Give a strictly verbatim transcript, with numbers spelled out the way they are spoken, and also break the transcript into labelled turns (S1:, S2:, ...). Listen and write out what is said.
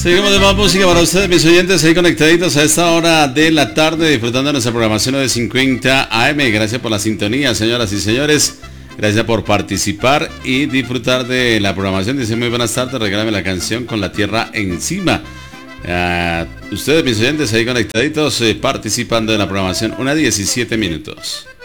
S1: Seguimos de más música para ustedes, mis oyentes, ahí conectaditos a esta hora de la tarde, disfrutando de nuestra programación de cincuenta A M. Gracias por la sintonía, señoras y señores. Gracias por participar y disfrutar de la programación. Dice muy buenas tardes, regálame la canción Con la Tierra Encima. Uh, ustedes, mis oyentes, ahí conectaditos, eh, participando de la programación. Una diecisiete minutos.